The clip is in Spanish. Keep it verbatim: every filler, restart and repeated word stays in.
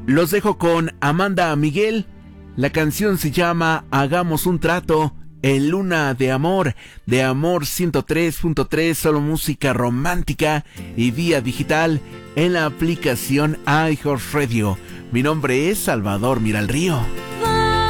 Los dejo con Amanda Miguel. La canción se llama Hagamos un trato en Luna de Amor, de Amor ciento tres punto tres, solo música romántica y vía digital en la aplicación iHeartRadio. Mi nombre es Salvador Miralrío.